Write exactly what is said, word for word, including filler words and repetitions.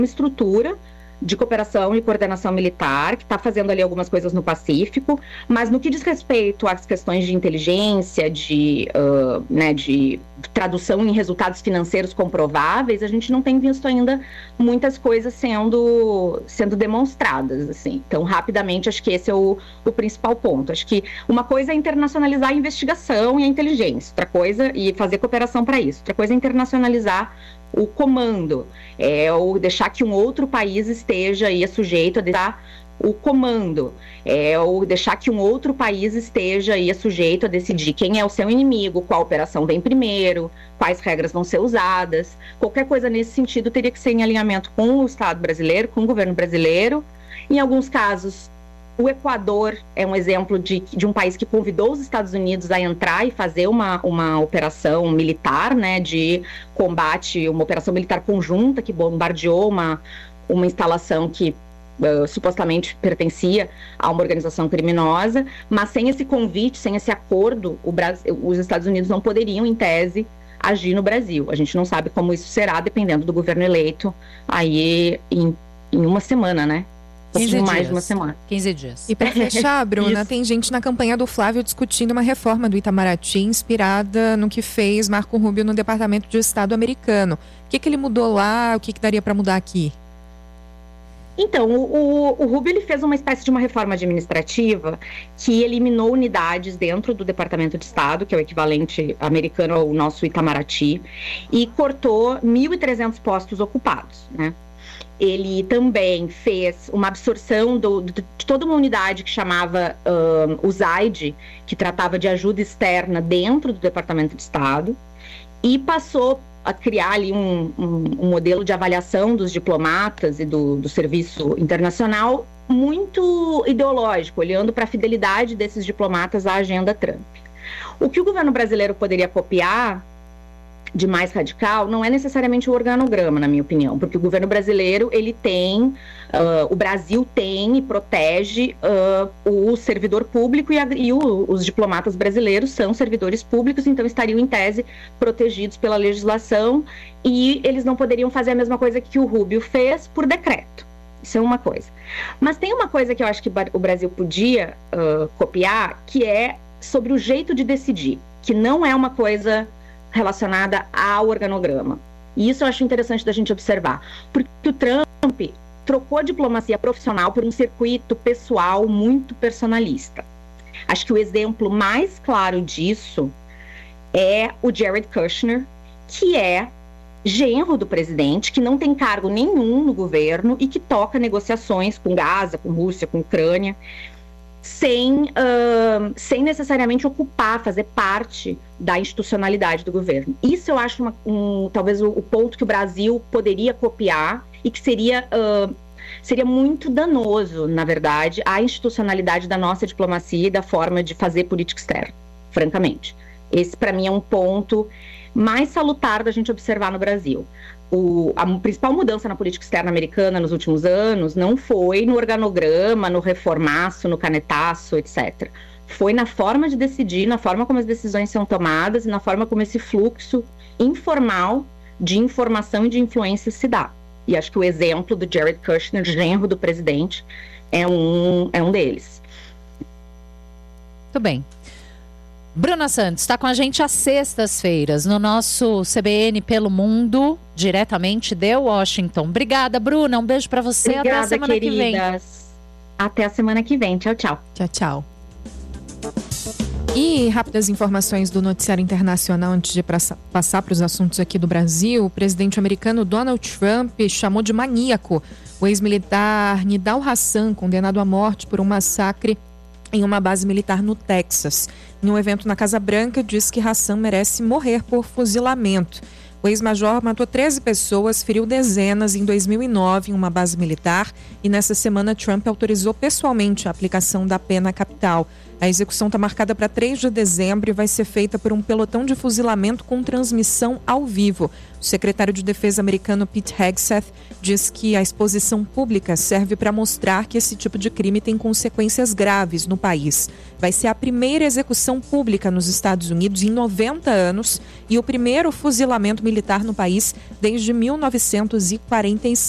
estrutura de cooperação e coordenação militar, que está fazendo ali algumas coisas no Pacífico, mas no que diz respeito às questões de inteligência, de, uh, né, de tradução em resultados financeiros comprováveis, a gente não tem visto ainda muitas coisas sendo, sendo demonstradas, assim. Então, rapidamente, acho que esse é o, o principal ponto. Acho que uma coisa é internacionalizar a investigação e a inteligência, outra coisa, e fazer cooperação para isso. Outra coisa é internacionalizar o comando, é o deixar que um outro país esteja aí sujeito a dar o comando, é o deixar que um outro país esteja aí sujeito a decidir quem é o seu inimigo, qual operação vem primeiro, quais regras vão ser usadas. Qualquer coisa nesse sentido teria que ser em alinhamento com o Estado brasileiro, com o governo brasileiro. Em alguns casos, o Equador é um exemplo de, de um país que convidou os Estados Unidos a entrar e fazer uma, uma operação militar, né, de combate, uma operação militar conjunta que bombardeou uma, uma instalação que uh, supostamente pertencia a uma organização criminosa, mas sem esse convite, sem esse acordo, o Brasil, os Estados Unidos não poderiam, em tese, agir no Brasil. A gente não sabe como isso será, dependendo do governo eleito, aí em, em uma semana, né? quinze mais dias. de uma semana. quinze dias. E para fechar, Bruna, tem gente na campanha do Flávio discutindo uma reforma do Itamaraty inspirada no que fez Marco Rubio no Departamento de Estado americano. O que, que ele mudou lá? O que, que daria para mudar aqui? Então, o, o, o Rubio ele fez uma espécie de uma reforma administrativa que eliminou unidades dentro do Departamento de Estado, que é o equivalente americano ao nosso Itamaraty, e cortou mil e trezentos postos ocupados, né? Ele também fez uma absorção do, de toda uma unidade que chamava um, o ZAID, que tratava de ajuda externa dentro do Departamento de Estado, e passou a criar ali um, um, um modelo de avaliação dos diplomatas e do, do serviço internacional muito ideológico, olhando para a fidelidade desses diplomatas à agenda Trump. O que o governo brasileiro poderia copiar de mais radical não é necessariamente o organograma, na minha opinião, porque o governo brasileiro, ele tem, uh, o Brasil tem e protege uh, o servidor público e, a, e o, os diplomatas brasileiros são servidores públicos, então estariam em tese protegidos pela legislação e eles não poderiam fazer a mesma coisa que o Rubio fez por decreto. Isso é uma coisa. Mas tem uma coisa que eu acho que o Brasil podia uh, copiar, que é sobre o jeito de decidir, que não é uma coisa relacionada ao organograma. E isso eu acho interessante da gente observar, porque o Trump trocou a diplomacia profissional por um circuito pessoal muito personalista. Acho que o exemplo mais claro disso é o Jared Kushner, que é genro do presidente, que não tem cargo nenhum no governo e que toca negociações com Gaza, com Rússia, com Ucrânia, sem, uh, sem necessariamente ocupar, fazer parte da institucionalidade do governo. Isso eu acho uma, um, talvez o, o ponto que o Brasil poderia copiar e que seria, uh, seria muito danoso, na verdade, à institucionalidade da nossa diplomacia e da forma de fazer política externa, francamente. Esse, para mim, é um ponto mais salutar da gente observar no Brasil. O, a principal mudança na política externa americana nos últimos anos não foi no organograma, no reformaço, no canetaço, etcétera. Foi na forma de decidir, na forma como as decisões são tomadas e na forma como esse fluxo informal de informação e de influência se dá. E acho que o exemplo do Jared Kushner, genro do presidente, é um, é um deles. Muito bem. Bruna Santos está com a gente às sextas-feiras no nosso C B N Pelo Mundo, diretamente de Washington. Obrigada, Bruna. Um beijo para você. Obrigada, até a semana queridas. que vem. Até a semana que vem. Tchau, tchau. Tchau, tchau. E rápidas informações do noticiário internacional antes de passar para os assuntos aqui do Brasil. O presidente americano Donald Trump chamou de maníaco o ex-militar Nidal Hassan, condenado à morte por um massacre em uma base militar no Texas. Em um evento na Casa Branca, diz que Hassan merece morrer por fuzilamento. O ex-major matou treze pessoas, feriu dezenas em dois mil e nove em uma base militar e nessa semana Trump autorizou pessoalmente a aplicação da pena à capital. A execução está marcada para três de dezembro e vai ser feita por um pelotão de fuzilamento com transmissão ao vivo. O secretário de Defesa americano Pete Hegseth diz que a exposição pública serve para mostrar que esse tipo de crime tem consequências graves no país. Vai ser a primeira execução pública nos Estados Unidos em noventa anos e o primeiro fuzilamento militar no país desde mil novecentos e quarenta e seis.